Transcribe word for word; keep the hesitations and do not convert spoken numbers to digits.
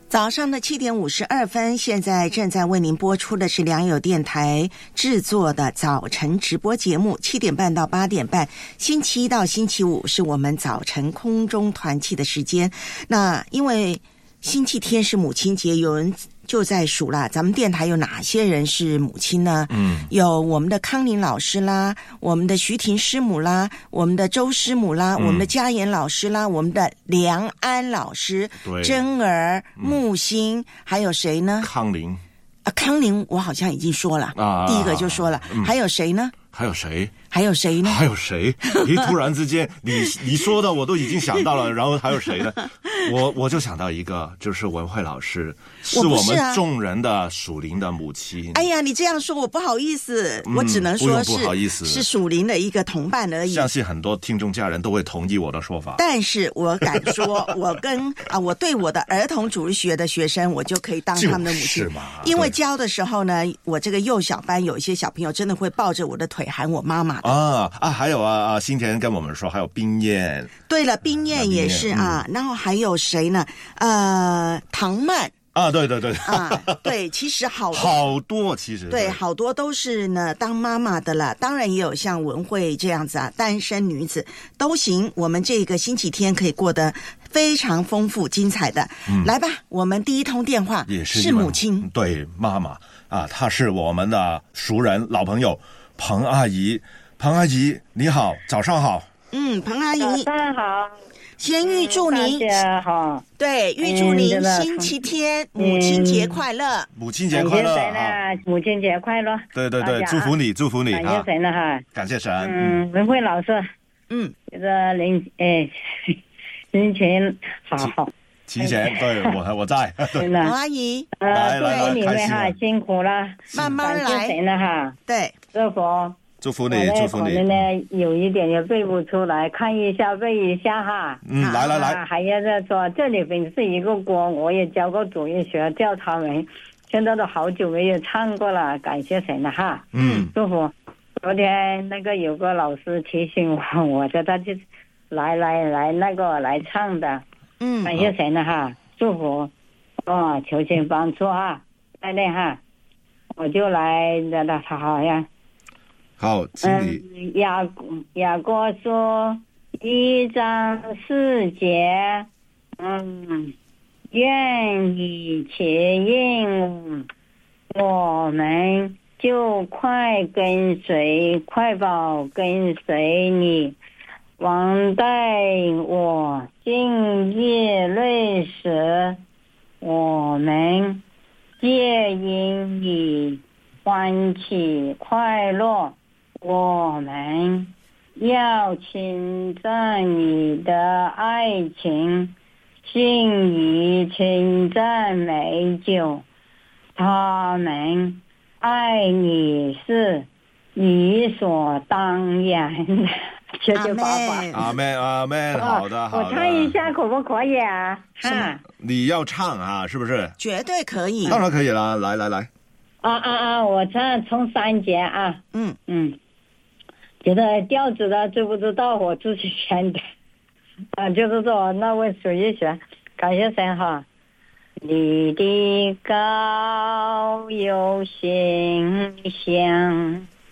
早上的七点五十二分，现在正在为您播出的是良友电台制作的早晨直播节目，七点半到八点半，星期一到星期五是我们早晨空中团契的时间。那因为星期天是母亲节，有人就在数啦，咱们电台有哪些人是母亲呢？嗯，有我们的康宁老师啦，我们的徐婷师母啦，我们的周师母啦，嗯、我们的嘉言老师啦，我们的梁安老师，珍儿、木星、嗯，还有谁呢？ 康宁啊，康宁我好像已经说了，啊、第一个就说了，嗯、还有谁呢？ 还有谁？ 还有谁呢？ 还有谁？你突然之间，你你说的我都已经想到了，然后还有谁呢？我我就想到一个，就是文慧老师，是我们众人的属灵的母亲。 哎呀，你这样说我不好意思，嗯、我只能说是不好意思， 是属灵的一个同伴而已。 相信很多听众家人都会同意我的说法。 但是我敢说，我跟啊，我对我的儿童主日学的学生，我就可以当他们的母亲，因为教的时候呢，我这个幼小班有一些小朋友真的会抱着我的腿喊我妈妈的啊啊，还有啊啊，新田跟我们说还有冰燕。 对了，冰燕也是啊，嗯、然后还有谁呢？呃，唐曼啊，对对对啊，对，其实好多好多，其实对，好多都是呢当妈妈的了。当然也有像文慧这样子啊，单身女子都行。我们这个星期天可以过得非常丰富精彩的。嗯、来吧，我们第一通电话也是是母亲， 对，妈妈啊，她是我们的熟人老朋友彭阿姨。彭阿姨你好，早上好。 嗯，彭阿姨早上好。 先预祝您、 嗯、大家好， 对，预祝您星期天、嗯、母亲节快乐， 母亲节快乐， 母亲节快乐， 对对对，祝福你，祝福你， 感谢神了哈， 感谢神。 嗯，文慧老师， 嗯， 这个林哎，心情好好， 提前对我我在， 真的， 阿姨， 呃，祝福你们哈，辛苦了， 慢慢来， 感谢神了哈， 对， 祝福。 祝福你，祝福你。 可能呢有一点也背不出来，看一下背一下哈。 嗯，来来来。 还要再说，这里本是一个国，我也教过主日学，教他们，现在都好久没有唱过了，感谢神了哈。 嗯， 祝福。昨天那个有个老师提醒我，我叫他去来来来那个来唱的。 嗯， 感谢神了哈，祝福。哦，求神帮助哈，来来哈，我就来的他好像。 好，请你。 嗯，雅雅各说一章四节，嗯，愿以其应，我们就快跟随，快跑跟随你。王待我今日累时，我们皆因你欢喜快乐。我们要称赞你的爱情，信以称赞美酒。他们爱你是理所当然的。谢谢爸爸。 阿妹阿妹，好的好的。 我唱一下可不可以啊？哈， 你要唱啊，是不是？ 绝对可以。 当然可以啦，来来来。 啊啊啊！我唱从三节啊。 嗯嗯。觉得调子的知不知道我自己选的啊，就是说那位属于选，感谢神哈。你的高有形象，